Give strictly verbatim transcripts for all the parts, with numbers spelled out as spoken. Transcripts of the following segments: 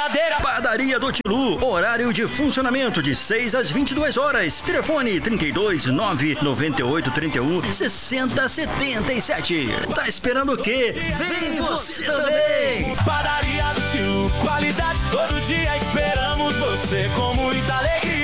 geladeira. Padaria do Tilu, horário de funcionamento de seis às vinte e duas horas. Telefone trinta e dois, nove noventa e oito, trinta e um, sessenta, setenta e sete. Tá esperando o quê? Vem você também! Padaria do Tilu, qualidade todo dia, esperamos você com muita alegria.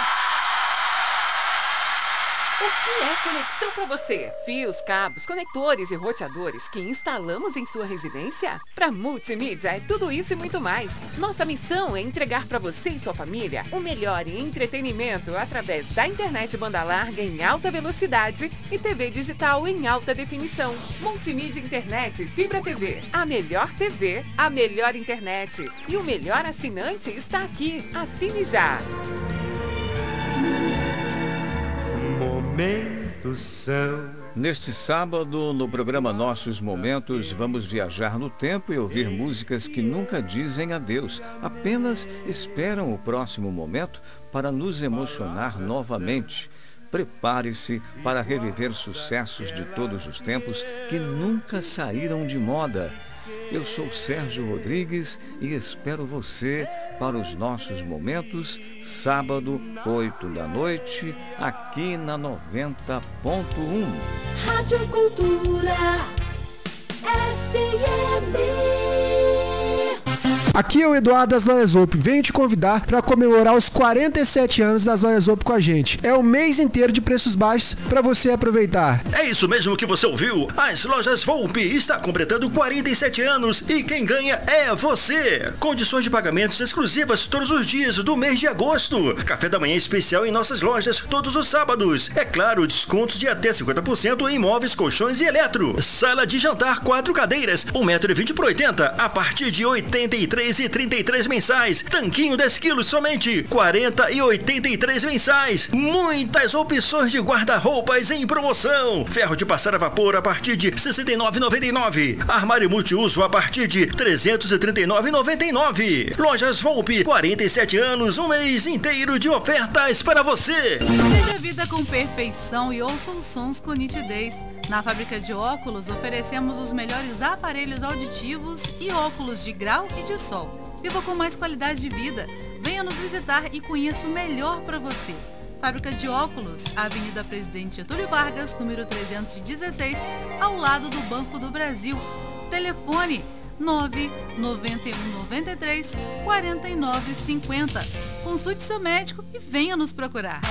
O que é conexão para você? Fios, cabos, conectores e roteadores que instalamos em sua residência? Para Multimídia é tudo isso e muito mais. Nossa missão é entregar para você e sua família o melhor em entretenimento através da internet banda larga em alta velocidade e T V digital em alta definição. Multimídia Internet Fibra T V. A melhor T V, a melhor internet. E o melhor assinante está aqui. Assine já! Momentos são. Neste sábado, no programa Nossos Momentos, vamos viajar no tempo e ouvir músicas que nunca dizem adeus, apenas esperam o próximo momento para nos emocionar novamente. Prepare-se para reviver sucessos de todos os tempos que nunca saíram de moda. Eu sou Sérgio Rodrigues e espero você para os nossos momentos, sábado, oito da noite, aqui na noventa ponto um. Rádio Cultura S M. Aqui é o Eduardo das Lojas Op. Venho te convidar para comemorar os quarenta e sete anos das Lojas Op com a gente. É um mês inteiro de preços baixos para você aproveitar. É isso mesmo que você ouviu. As Lojas Volpe está completando quarenta e sete anos e quem ganha é você. Condições de pagamentos exclusivas todos os dias do mês de agosto. Café da manhã especial em nossas lojas todos os sábados. É claro, descontos de até cinquenta por cento em móveis, colchões e eletro. Sala de jantar, quatro cadeiras, um metro e vinte por oitenta, a partir de oitenta e três e trinta e três mensais. Tanquinho dez quilos somente quarenta e oitenta e três mensais. Muitas opções de guarda-roupas em promoção. Ferro de passar a vapor a partir de sessenta e nove reais e noventa e nove centavos. Armário multiuso a partir de trezentos e trinta e nove reais e noventa e nove centavos. Lojas Volpe, quarenta e sete anos, um mês inteiro de ofertas para você. Veja a vida com perfeição e ouça os sons com nitidez. Na fábrica de óculos, oferecemos os melhores aparelhos auditivos e óculos de grau e de sol. Viva com mais qualidade de vida. Venha nos visitar e conheça o melhor para você. Fábrica de óculos, Avenida Presidente Getúlio Vargas, número trezentos e dezesseis, ao lado do Banco do Brasil. Telefone nove nove um nove três quatro nove cinco zero. Consulte seu médico e venha nos procurar.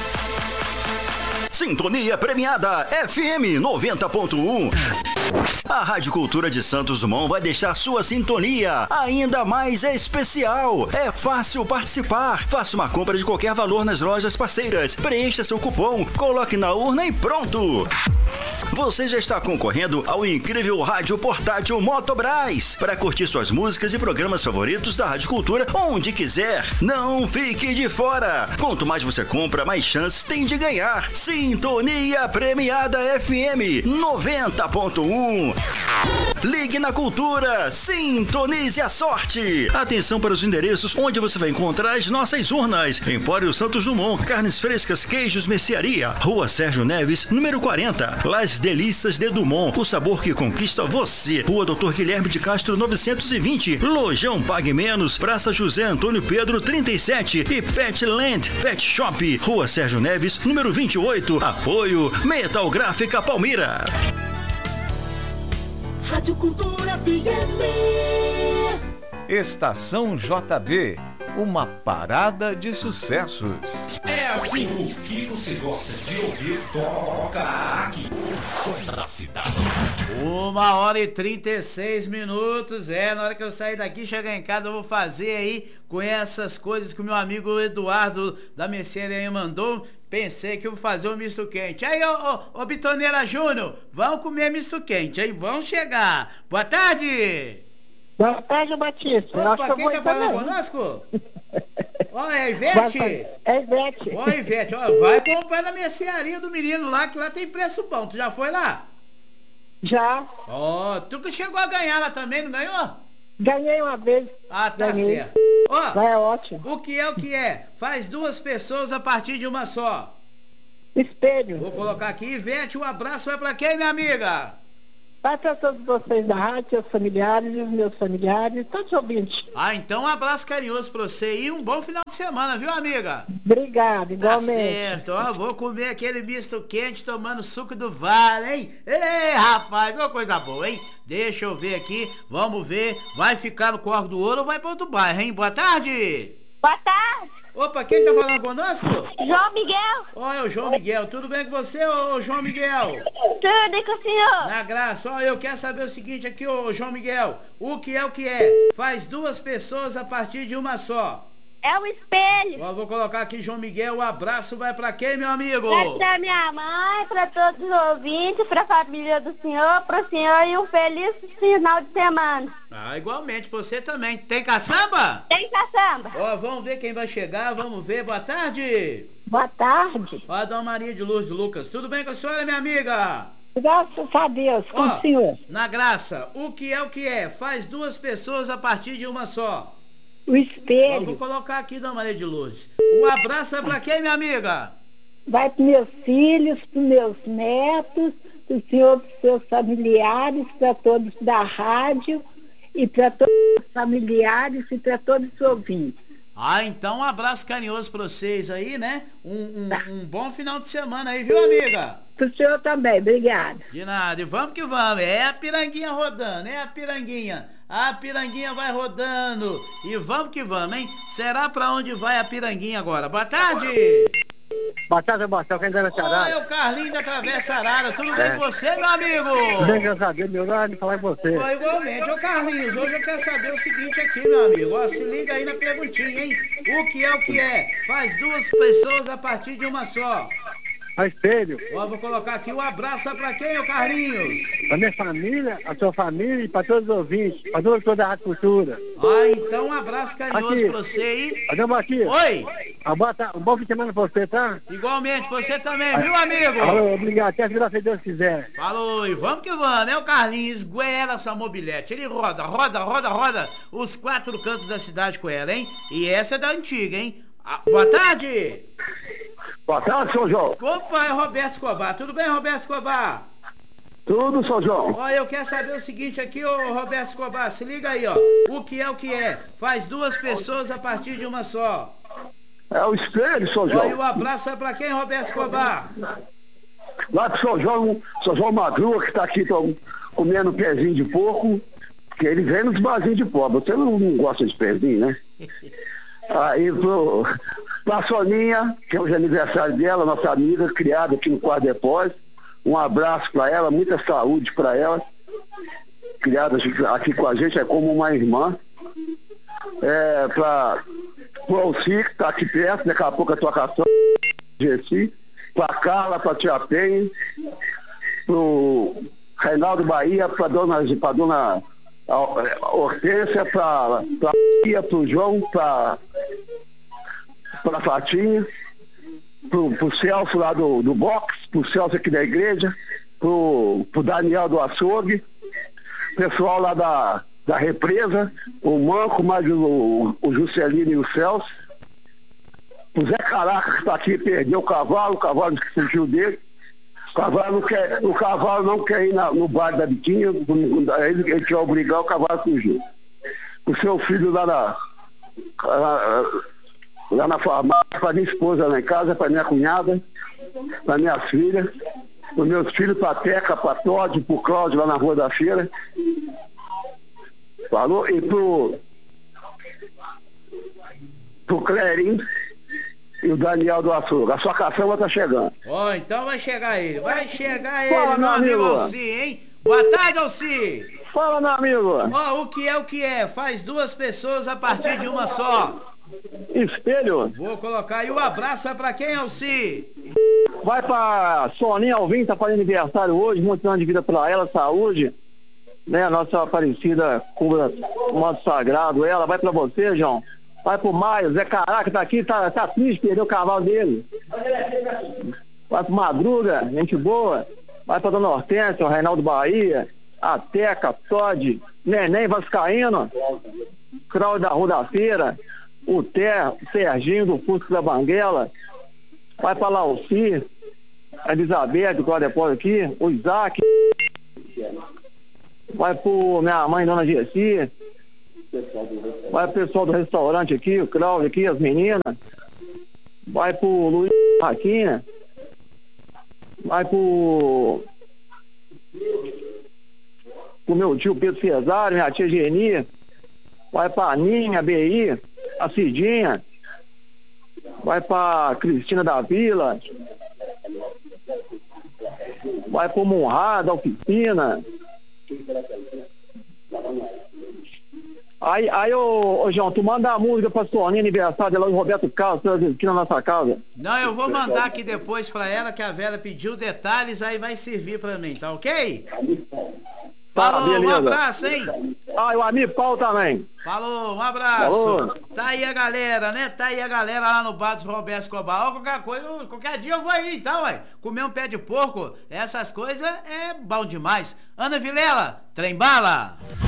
Sintonia premiada F M noventa ponto um. A Rádio Cultura de Santos Dumont vai deixar sua sintonia ainda mais especial. É fácil participar. Faça uma compra de qualquer valor nas lojas parceiras. Preencha seu cupom, coloque na urna e pronto. Você já está concorrendo ao incrível rádio portátil Motobras para curtir suas músicas e programas favoritos da Rádio Cultura onde quiser. Não fique de fora. Quanto mais você compra, mais chances tem de ganhar. Sintonia premiada F M noventa ponto um. Ligue na Cultura, sintonize a sorte. Atenção para os endereços onde você vai encontrar as nossas urnas. Empório Santos Dumont, carnes frescas, queijos, mercearia. Rua Sérgio Neves, número quarenta. Las Delícias de Dumont, o sabor que conquista você. Rua Doutor Guilherme de Castro, novecentos e vinte. Lojão Pague Menos, Praça José Antônio Pedro, trinta e sete. E Petland Pet Shop, Rua Sérgio Neves, número vinte e oito. Apoio Metal Gráfica Palmira. Rádio Cultura F M. Estação J B, uma parada de sucessos. É assim, o que você gosta de ouvir, toca aqui. O som da cidade. Uma hora e trinta e seis minutos, é, na hora que eu sair daqui, chegar em casa, eu vou fazer aí com essas coisas que o meu amigo Eduardo da Mercearia aí mandou. Pensei que eu vou fazer um misto quente. Aí, ô, ô, ô Bitoneira Júnior, vão comer misto quente, hein? Vão chegar. Boa tarde! Boa tarde, Batista. Opa, acho que quem tá falando conosco? Ó, é a Ivete? É a Ivete. Ó, Ivete, ó, vai comprar na mercearia do menino lá, que lá tem preço bom. Tu já foi lá? Já. Ó, tu que chegou a ganhar lá também, não ganhou? Ganhei uma vez. Ah, tá Ganhei. certo. Ó, é ótimo. O que é o que é? Faz duas pessoas a partir de uma só. Espelho. Vou colocar aqui, Ivete, um abraço vai pra quem, minha amiga? Vai para todos vocês da rádio, seus familiares e os meus familiares, todos os ouvintes. Ah, então um abraço carinhoso pra você e um bom final de semana, viu, amiga? Obrigada, igualmente. Tá certo, ó, vou comer aquele misto quente tomando suco do vale, hein? Ei, rapaz, uma coisa boa, hein? Deixa eu ver aqui, vamos ver, vai ficar no Corvo do Ouro ou vai pra outro bairro, hein? Boa tarde! Boa tarde! Opa, quem tá falando conosco? João Miguel. Olha, o João Miguel, tudo bem com você, ô João Miguel? Tudo e com o senhor? Na graça, ó, eu quero saber o seguinte aqui, ô João Miguel, o que é o que é? Faz duas pessoas a partir de uma só. É o espelho. Ó, vou colocar aqui, João Miguel, o abraço vai pra quem, meu amigo? Vai pra minha mãe, pra todos os ouvintes, pra família do senhor, pro senhor e um feliz final de semana. Ah, igualmente, você também. Tem caçamba? Tem caçamba. Ó, vamos ver quem vai chegar, vamos ver. Boa tarde. Boa tarde. Ó, Dona Maria de Luz Lucas. Tudo bem com a senhora, minha amiga? Graças a Deus, com Ó, o senhor. Na graça, o que é o que é? Faz duas pessoas a partir de uma só. O espelho. Ó, vou colocar aqui, Dona Maria de Luz. Um abraço é pra quem, minha amiga? Vai para meus filhos, para meus netos, para o senhor, para os seus familiares, para todos da rádio e para todos os familiares e para todos os ouvintes. Ah, então um abraço carinhoso pra vocês aí, né? Um, um, um bom final de semana aí, viu, amiga? Para o senhor também, obrigada. De nada, e vamos que vamos. É a piranguinha rodando, é a piranguinha. A piranguinha vai rodando. E vamos que vamos, hein? Será pra onde vai a piranguinha agora? Boa tarde! Boa tarde, Marcelo, quem deve Arara. Oi, é o Carlinho da Travessa Arara. Tudo bem com você, meu amigo? Bem, graças a Deus, meu nome é falar com você. Oi, igualmente. Ô, Carlinhos, hoje eu quero saber o seguinte aqui, meu amigo. Ó, se liga aí na perguntinha, hein? O que é o que é? Faz duas pessoas a partir de uma só. A espelho. Ó, vou colocar aqui um abraço pra quem, ô Carlinhos? Pra minha família, a sua família e pra todos os ouvintes, pra toda, toda a Rádio Cultura. Ah, então um abraço carinhoso aqui. pra você aí. Adão Batista. Oi. Um bom, um bom fim de semana pra você, tá? Igualmente, você também, viu, amigo? Falou, obrigado. Até se se Deus quiser. Falou, e vamos que vamos, né? O Carlinhos esguela essa mobilete. Ele roda, roda, roda, roda os quatro cantos da cidade com ela, hein? E essa é da antiga, hein? Ah, boa tarde. Boa tarde, seu João. Opa, é Roberto Escobar. Tudo bem, Roberto Escobar? Tudo, seu João. Ó, eu quero saber o seguinte aqui, ô Roberto Escobar. Se liga aí, ó. O que é o que é? Faz duas pessoas a partir de uma só. É o espelho, seu João. Ó, e o abraço é pra quem, Roberto Escobar? Lá pro seu João, seu João Madruga, que tá aqui tom, comendo pezinho de porco, que ele vem nos barzinhos de pobre. Você não, não gosta de pezinho, né? Aí pro, pra Soninha, que é hoje é aniversário dela, nossa amiga, criada aqui no Quarto Depósito. Um abraço pra ela, muita saúde pra ela. Criada aqui com a gente, é como uma irmã. É, pra o Alci, que tá aqui perto, daqui a pouco a tua caçamba, Gessi, pra Carla, pra Tia Penha, pro Reinaldo Bahia, pra dona, pra dona a Hortência, pra, pra Pia, pro João, pra, pra Fatinha, pro, pro Celso lá do, do box, pro Celso aqui da igreja, pro, pro Daniel do açougue, pessoal lá da, da represa, o Manco, mais o, o Juscelino e o Celso, o Zé Caraca que tá aqui, perdeu o cavalo, o cavalo que fugiu dele. O cavalo não quer, o cavalo não quer ir na, no bar da Biquinha, ele, ele quer obrigar, o cavalo fugiu. O seu filho lá na, lá na farmácia, para minha esposa lá em casa, para minha cunhada, para minhas filhas, os meus filhos, para Teca, para Todd, para o Cláudio lá na Rua da Feira. Falou? E pro, pro Clerim e o Daniel do Açúcar. A sua caçamba tá chegando. Ó, oh, então vai chegar ele. Vai chegar ele, Fala, meu amigo amigo Alci, hein? Boa tarde, Alci. Fala, meu amigo. Ó, oh, o que é o que é? Faz duas pessoas a partir de uma só. Espelho. Vou colocar. E o abraço é pra quem, Alci? Vai pra Soninha Alvim, tá fazendo aniversário hoje, muito ano de vida pra ela, saúde. Né, a nossa Aparecida cubra o modo sagrado. Ela vai pra você, João. Vai pro Maio, Zé Caraca tá aqui, tá, tá triste, perdeu o cavalo dele. Vai pro Madruga, gente boa. Vai pra Dona Hortência, o Reinaldo Bahia, a Teca, Todd, Neném Vascaíno, Crau da Rua da Feira, o Té, o Serginho do Fusco da Banguela. Vai pra Lauci, a Elizabeth, do Cláudio Depósito aqui, o Isaac, Vai pro minha mãe, dona Gessi. Vai pro pessoal do restaurante aqui, o Cláudio aqui, as meninas. Vai pro Luiz Raquinha. Vai pro... pro meu tio Pedro Cesário, minha tia Geni. Vai pra Aninha, B I, a Cidinha. Vai pra Cristina da Vila. Vai pro Monrado, Oficina. Aí, aí ô, ô João, tu manda a música pra Soninha, aniversário dela, o Roberto Carlos, aqui na nossa casa. Não, eu vou mandar aqui depois pra ela, que a Vera pediu detalhes, aí vai servir pra mim, tá ok? Falou, tá, um abraço, hein? Ah, e o amigo Paulo também. Falou, um abraço. Falou. Tá aí a galera, né? Tá aí a galera lá no bar dos Roberto Escobar. Ó, qualquer coisa, qualquer dia eu vou aí, tá, ué? Comer um pé de porco, essas coisas é bom demais. Ana Vilela, trem bala.